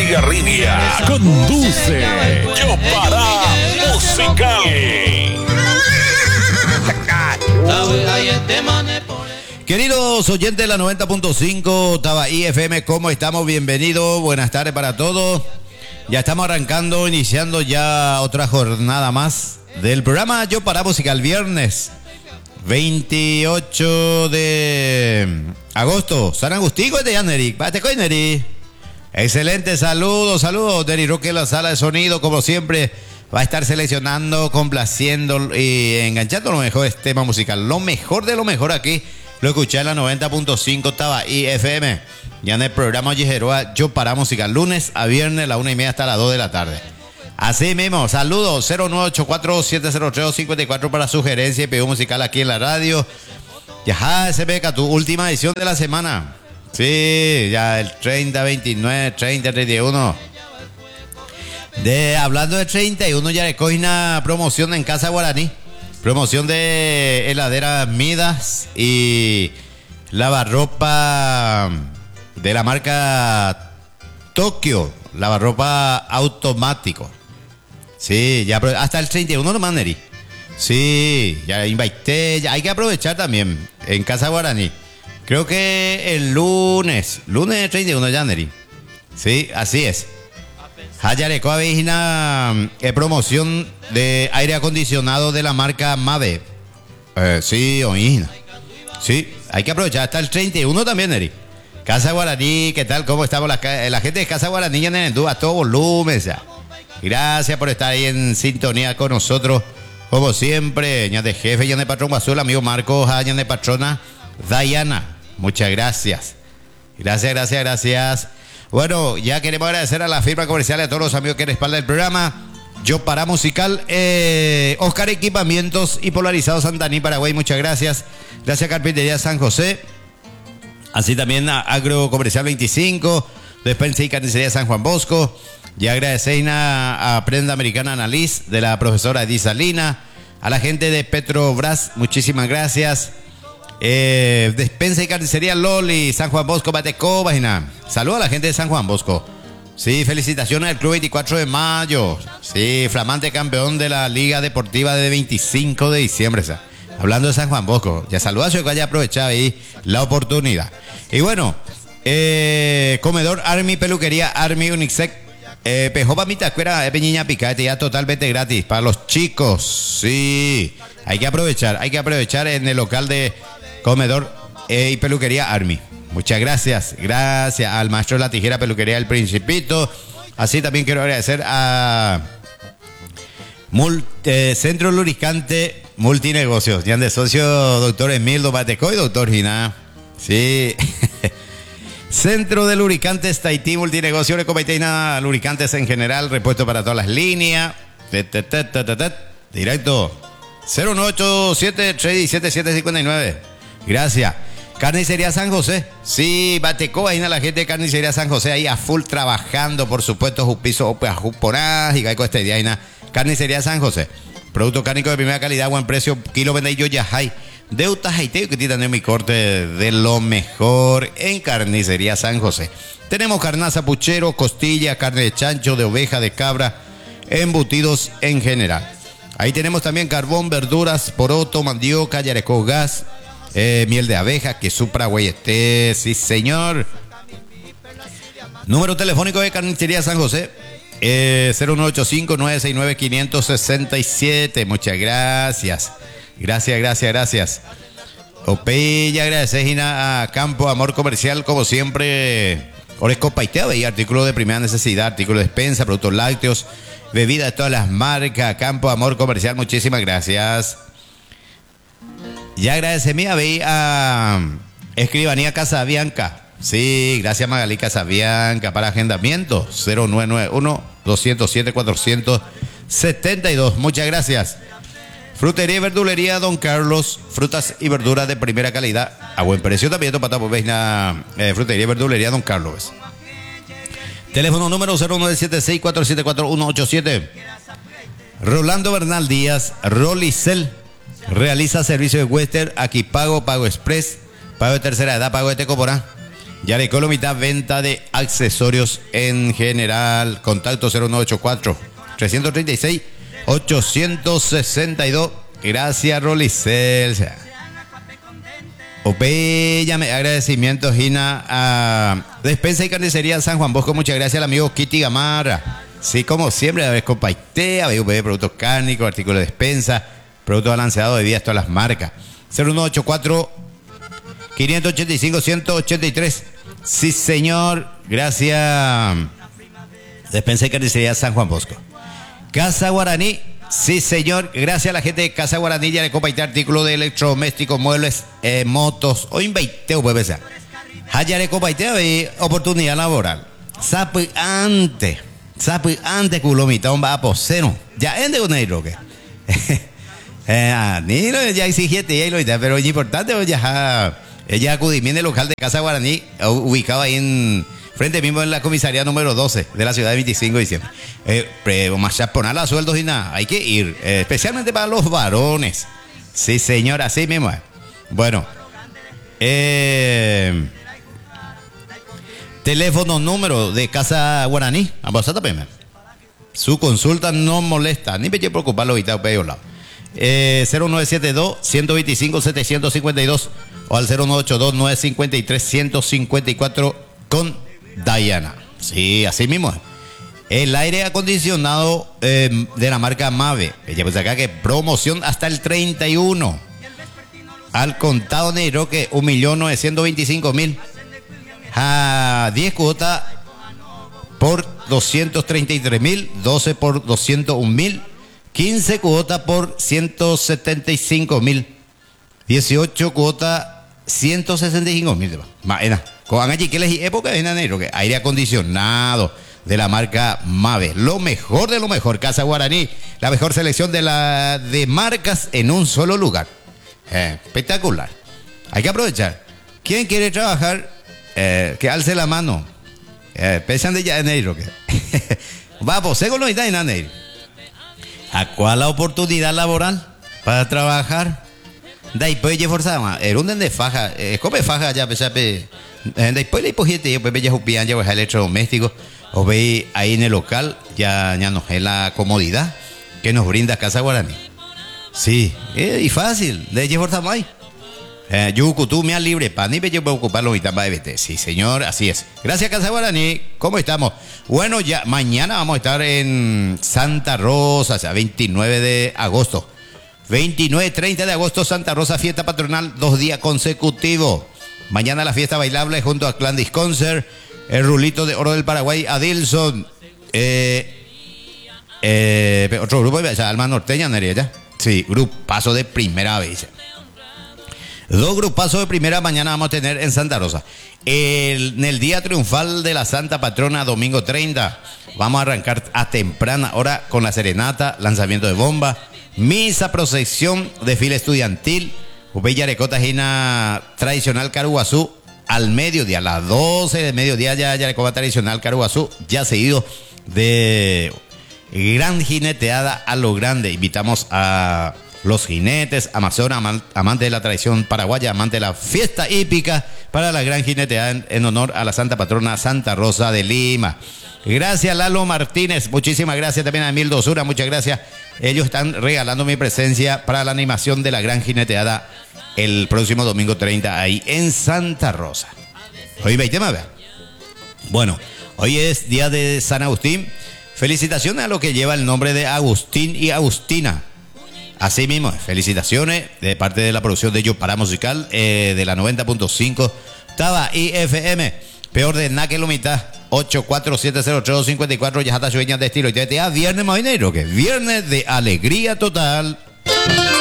Estigarribia conduce Yo Para Musical. Queridos oyentes de la 90.5 Tabaí FM, ¿cómo estamos? Bienvenidos, buenas tardes para todos. Ya estamos arrancando, iniciando ya otra jornada más del programa Yo Para Musical, viernes 28 de agosto. San Agustín de Yaneri. Pate con Neri. Excelente, saludos, Neri Roque en la sala de sonido, como siempre. Va a estar seleccionando, complaciendo y enganchando los mejores temas musicales. Lo mejor de lo mejor aquí lo escuché en la 90.5 Tabaí FM. Ya en el programa Yejeroa Yo Para Musical, lunes a viernes, la 1:30 hasta las 2 de la tarde. Así mismo, saludos, 0984-703-54 para sugerencia y pedido musical aquí en la radio. Ya, SPK, tu última edición de la semana. Sí, ya el 30, 29, 30, 31. Hablando de 31, ya le coge una promoción en Casa Guaraní. Promoción de heladera Midas y lavarropa de la marca Tokio. Lavarropa automático. Sí, ya hasta el 31 nomás, Neri. Sí, ya invité, ya hay que aprovechar también en Casa Guaraní. Creo que el lunes 31 ya, Neri. Sí, así es. Hayareco habéis una promoción de aire acondicionado de la marca Mave. Sí, oína. Sí, hay que aprovechar hasta el 31 también, Neri. Casa Guaraní, ¿qué tal? ¿Cómo estamos? La gente de Casa Guaraní ya en el a todo volumen ya. Gracias por estar ahí en sintonía con nosotros. Como siempre, ya de jefe, ya de patrón azul, amigo Marcos, ya de patrona Diana. Muchas gracias. Gracias. Bueno, ya queremos agradecer a la firma comercial y a todos los amigos que respaldan el programa Yo Para Musical. Oscar Equipamientos y Polarizados Santaní, Paraguay, muchas gracias. Gracias a Carpintería San José. Así también a Agro Comercial 25, Despensa y Carnicería San Juan Bosco. Y agradecer a Prenda Americana Analiz de la profesora Edith Salina. A la gente de Petrobras, muchísimas gracias. Despensa y Carnicería Loli, San Juan Bosco, Bateco, Vagina. Saludos a la gente de San Juan Bosco. Sí, felicitaciones al Club 24 de Mayo. Sí, flamante campeón de la Liga Deportiva de 25 de diciembre. Hablando de San Juan Bosco, ya saludos a que haya aprovechado ahí la oportunidad. Y bueno, Comedor Army, Peluquería Army, Unixec, Pejopa Mitacuera, Peñiña Picate, ya totalmente gratis para los chicos. Sí, hay que aprovechar en el local de Comedor y Peluquería Army. Muchas gracias al maestro de la tijera, Peluquería El Principito. Así también quiero agradecer a Centro Lubricante Multinegocios, ya de socio doctor Emildo Bateco y doctor Gina. Sí. Centro de Lubricantes Tahití Multinegocio, Recopeteina, lubricantes en general, repuesto para todas las líneas. Directo 0987-317-759. Gracias. Carnicería San José. Sí, Bateco, ahí la gente de Carnicería San José, ahí a full trabajando, por supuesto, Jupizo, Juporás y Gaico este día. Carnicería San José. Producto cárnico de primera calidad, buen precio, kilo vende yo ya hay. Deutas Haiteo que tienen mi corte de lo mejor en Carnicería San José. Tenemos carnaza, puchero, costilla, carne de chancho, de oveja, de cabra, embutidos en general. Ahí tenemos también carbón, verduras, poroto, mandioca, yarecó, gas, miel de abeja, que supra guayete, sí señor. Número telefónico de Carnicería San José, 0985-969-567. Muchas gracias. Gracias. Ope, agradecer a Campo Amor Comercial, como siempre. Oresco Paiteo y artículos de primera necesidad, artículos de despensa, productos lácteos, bebidas de todas las marcas. Campo Amor Comercial, muchísimas gracias. Y agradecer a Escribanía Casabianca. Sí, gracias Magalí Casabianca para agendamiento 0991-207-472. Muchas gracias. Frutería y verdulería Don Carlos, frutas y verduras de primera calidad a buen precio también. Frutería y verdulería Don Carlos. Teléfono número 0976-474-187. Rolando Bernal Díaz, Rolicel, realiza servicio de Western, aquí pago express, pago de tercera edad, pago de Tecoporá. Yarecolo mitad venta de accesorios en general. Contacto 0984 336 862. Gracias, Rolicel. Opéllame, agradecimientos, Gina, a Despensa y Carnicería San Juan Bosco. Muchas gracias al amigo Kitty Gamarra. Sí, como siempre, a ver, Compaitea, productos cárnicos, artículos de despensa, productos balanceados, bebidas, todas las marcas. 0184 585 183. Sí, señor. Gracias. Despensa y Carnicería San Juan Bosco. Casa Guaraní. Sí, señor. Gracias a la gente de Casa Guaraní. Ya le compartí artículos de electrodomésticos, muebles, motos. O inveiteo, puede pensar. Ya le compartí oportunidad laboral. Sapi antes, culomita, un va a posero. Ya ende con el roque. Ni lo ya exigiste, ya lo está, pero es importante, ya acudimiento del local de Casa Guaraní, ubicado ahí en frente mismo en la comisaría número 12 de la ciudad de 25 de diciembre. Más poner los sueldos y nada, hay que ir, especialmente para los varones. Sí, señor, así mismo. Bueno, teléfono, número de Casa Guaraní, a vosotros primero. Su consulta no molesta, ni me quiero preocupar lo ahorita, peor lado. 0972 125 752 o al 0982 953 154 con Diana. Sí, así mismo. El aire acondicionado de la marca Mave. Ella pues acá que promoción hasta el 31. Al contado negro que 1.925.000. A 10 cuotas por 233.000, 12 por 201.000, 15 cuotas por 175.000, 18 cuotas 165.000. Con allí que les época de enero que aire acondicionado de la marca Mave, lo mejor de lo mejor. Casa Guaraní, la mejor selección de marcas en un solo lugar. Espectacular. Hay que aprovechar. ¿Quién quiere trabajar? Que alce la mano. Pesan de ya enero que vamos, según lo está en enero. ¿A cuál la oportunidad laboral para trabajar? Después de forzar, erunden de faja, come faja ya, pesape. Después le pojete, después ya jupian ya electrodomésticos, o ve ahí en el local, ya nos es la comodidad que nos brinda Casa Guaraní. Sí, y fácil, de forzar más. Yucutú me libre para ni yo puedo ocuparlo ahorita para BT. Sí, señor, así es. Gracias, Casa Guaraní. ¿Cómo estamos? Bueno, ya mañana vamos a estar en Santa Rosa, o sea, 29 de agosto. 29-30 de agosto, Santa Rosa, fiesta patronal, 2 días consecutivos. Mañana la fiesta bailable junto a Clan Disconcert, el Rulito de Oro del Paraguay, Adilson, otro grupo, o sea, Alma Norteña, ¿no? Sí, grupazo de primera vez. 2 grupazos de primera mañana vamos a tener en Santa Rosa. En el día triunfal de la Santa Patrona, domingo 30, vamos a arrancar a temprana hora con la serenata, lanzamiento de bomba, misa, procesión, desfile estudiantil, Yarecota Gina tradicional Caruazú, al mediodía, a las 12 de mediodía, ya Yarecota tradicional Caruazú, ya seguido de gran jineteada a lo grande. Invitamos a los jinetes, amazonas, amantes de la tradición paraguaya, amantes de la fiesta hípica, para la gran jineteada en honor a la Santa Patrona Santa Rosa de Lima. Gracias, Lalo Martínez. Muchísimas gracias también a Emil Dosura. Muchas gracias. Ellos están regalando mi presencia para la animación de la gran jineteada el próximo domingo 30 ahí en Santa Rosa. Hoy veis tema, ¿verdad? Bueno, hoy es día de San Agustín. Felicitaciones a lo que lleva el nombre de Agustín y Agustina. Así mismo, felicitaciones de parte de la producción de Yopara Musical de la 90.5 Taba IFM. Peor de nada que lo mitad. 8470354 ya está sueñas de estilo. Y te viernes más dinero que viernes de alegría total.